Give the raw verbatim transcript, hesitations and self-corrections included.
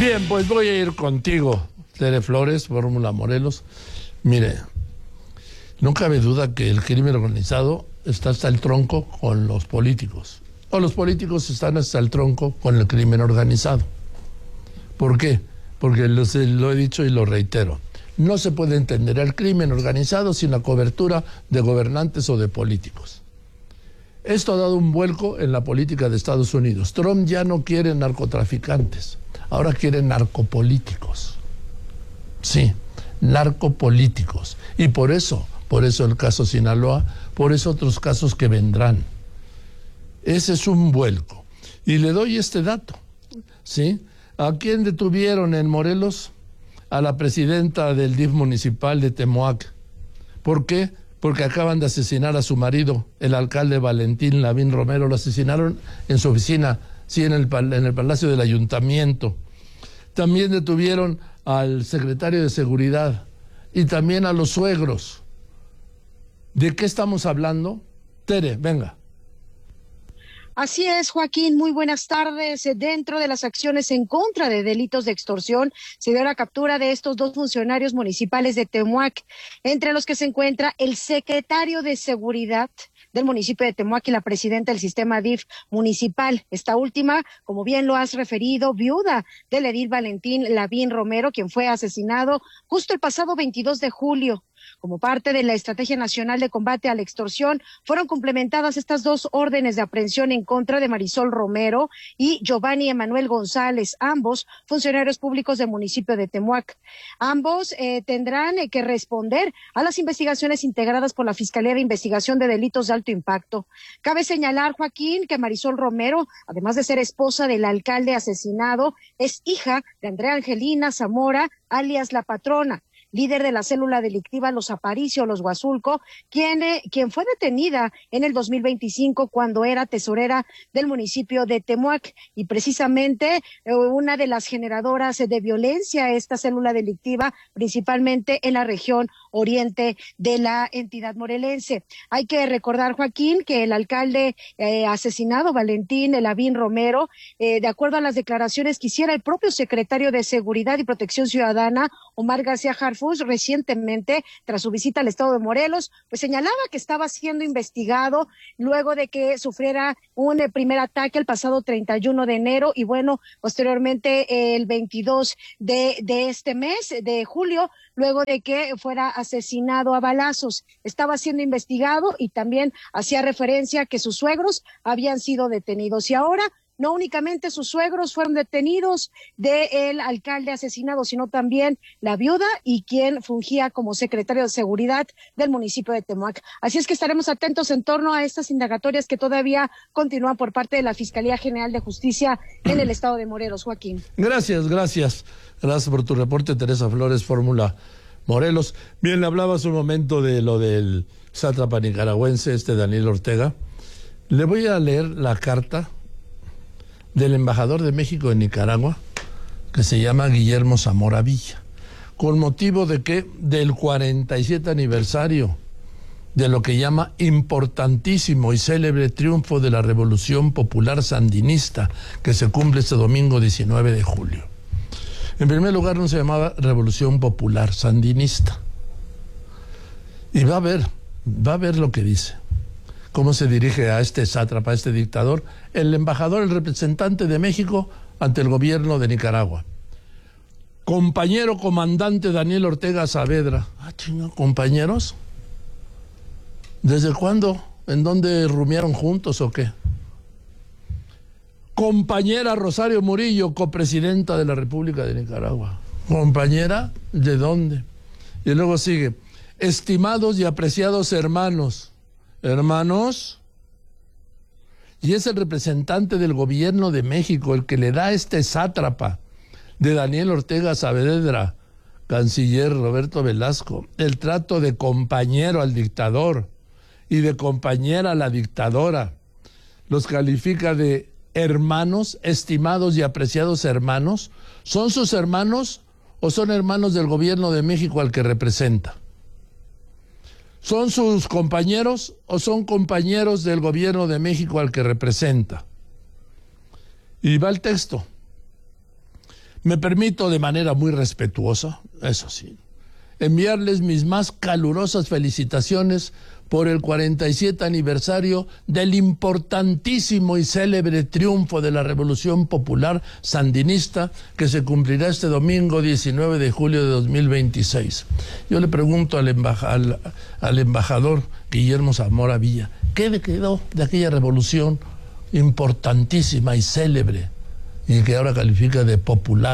Bien, pues voy a ir contigo, Tere Flores, Fórmula Morelos. Mire, no cabe duda que el crimen organizado está hasta el tronco con los políticos. O los políticos están hasta el tronco con el crimen organizado. ¿Por qué? Porque lo, lo he dicho y lo reitero. No se puede entender el crimen organizado sin la cobertura de gobernantes o de políticos. Esto ha dado un vuelco en la política de Estados Unidos. Trump ya no quiere narcotraficantes, ahora quiere narcopolíticos. Sí, narcopolíticos. Y por eso, por eso el caso Sinaloa, por eso otros casos que vendrán. Ese es un vuelco. Y le doy este dato, ¿sí? ¿A quién detuvieron en Morelos? A la presidenta del D I F municipal de Temoac. ¿Por qué? Porque acaban de asesinar a su marido, el alcalde Valentín Lavín Romero. Lo asesinaron en su oficina, sí, en el, en el Palacio del Ayuntamiento. También detuvieron al secretario de Seguridad y también a los suegros. ¿De qué estamos hablando? Tere, venga. Así es, Joaquín, muy buenas tardes. Dentro de las acciones en contra de delitos de extorsión, se dio la captura de estos dos funcionarios municipales de Temoac, entre los que se encuentra el secretario de Seguridad del municipio de Temoac y la presidenta del sistema D I F municipal. Esta última, como bien lo has referido, viuda del edil Valentín Lavín Romero, quien fue asesinado justo el pasado veintidós de julio. Como parte de la Estrategia Nacional de Combate a la Extorsión, fueron complementadas estas dos órdenes de aprehensión en contra de Marisol Romero y Giovanni Emanuel González, ambos funcionarios públicos del municipio de Temoac. Ambos eh, tendrán eh, que responder a las investigaciones integradas por la Fiscalía de Investigación de Delitos de Alto Impacto. Cabe señalar, Joaquín, que Marisol Romero, además de ser esposa del alcalde asesinado, es hija de Andrea Angelina Zamora, alias La Patrona, líder de la célula delictiva Los Aparicio, Los Huazulco, quien, eh, quien fue detenida en el dos mil veinticinco cuando era tesorera del municipio de Temoac, y precisamente eh, una de las generadoras de violencia, esta célula delictiva, principalmente en la región oriente de la entidad morelense. Hay que recordar, Joaquín, que el alcalde eh, asesinado, Valentín Lavín Romero, eh, de acuerdo a las declaraciones que hiciera el propio secretario de Seguridad y Protección Ciudadana, Omar García Harfuch, recientemente, tras su visita al estado de Morelos, pues señalaba que estaba siendo investigado luego de que sufriera un eh, primer ataque el pasado treinta y uno de enero y bueno, posteriormente eh, el veintidós de, de este mes, de julio, luego de que fuera asesinado a balazos. Estaba siendo investigado y también hacía referencia a que sus suegros habían sido detenidos. Y ahora no únicamente sus suegros fueron detenidos del alcalde asesinado, sino también la viuda y quien fungía como secretario de Seguridad del municipio de Temoac. Así es que estaremos atentos en torno a estas indagatorias que todavía continúan por parte de la Fiscalía General de Justicia en el estado de Morelos, Joaquín. Gracias, gracias. Gracias por tu reporte, Teresa Flores, Fórmula Morelos. Bien, le hablaba hace un momento de lo del sátrapa nicaragüense, este Daniel Ortega. Le voy a leer la carta del embajador de México en Nicaragua, que se llama Guillermo Zamora Villa, con motivo de que del cuarenta y siete aniversario de lo que llama importantísimo y célebre triunfo de la Revolución Popular Sandinista, que se cumple este domingo diecinueve de julio. En primer lugar, no se llamaba Revolución Popular Sandinista. Y va a ver, va a ver lo que dice. Cómo se dirige a este sátrapa, a este dictador, el embajador, el representante de México ante el gobierno de Nicaragua. Compañero comandante Daniel Ortega Saavedra. Ah, chinga, ¿compañeros? ¿Desde cuándo? ¿En dónde rumiaron juntos o qué? Compañera Rosario Murillo, copresidenta de la República de Nicaragua. ¿Compañera? ¿De dónde? Y luego sigue. Estimados y apreciados hermanos. Hermanos, y es el representante del gobierno de México el que le da a este sátrapa de Daniel Ortega Saavedra, canciller Roberto Velasco, el trato de compañero al dictador y de compañera a la dictadora. Los califica de hermanos, estimados y apreciados hermanos. ¿Son sus hermanos o son hermanos del gobierno de México al que representa? ¿Son sus compañeros o son compañeros del gobierno de México al que representa? Y va el texto. Me permito de manera muy respetuosa, eso sí, enviarles mis más calurosas felicitaciones por el cuarenta y siete aniversario del importantísimo y célebre triunfo de la Revolución Popular Sandinista que se cumplirá este domingo diecinueve de julio de dos mil veintiséis. Yo le pregunto al, embaja, al, al embajador Guillermo Zamora Villa, ¿qué quedó de aquella revolución importantísima y célebre y que ahora califica de popular?